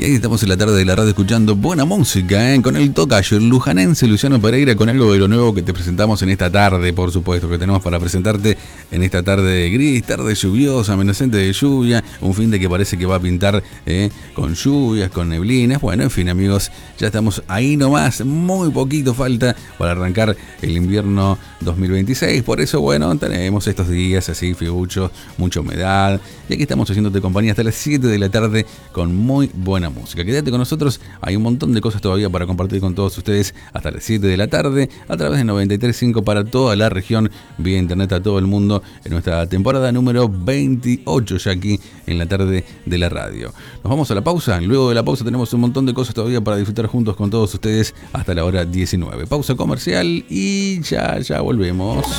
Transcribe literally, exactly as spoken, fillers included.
Y ahí estamos en la tarde de la radio escuchando buena música, ¿eh? Con el tocayo, el lujanense Luciano Pereira, con algo de lo nuevo que te presentamos en esta tarde, por supuesto, que tenemos para presentarte en esta tarde gris, tarde lluviosa, amenazante de lluvia, un fin de que parece que va a pintar ¿eh? con lluvias, con neblinas. Bueno, en fin, amigos, ya estamos ahí nomás, muy poquito falta para arrancar el invierno dos mil veintiséis. Por eso, bueno, tenemos estos días así, feuchos, mucha humedad. Y aquí estamos haciéndote compañía hasta las siete de la tarde con muy buena música. Quédate con nosotros, hay un montón de cosas todavía para compartir con todos ustedes hasta las siete de la tarde a través de noventa y tres punto cinco para toda la región, vía internet a todo el mundo en nuestra temporada número veintiocho ya aquí en la tarde de la radio. Nos vamos a la pausa, luego de la pausa tenemos un montón de cosas todavía para disfrutar juntos con todos ustedes hasta la hora diecinueve. Pausa comercial y ya, ya volvemos.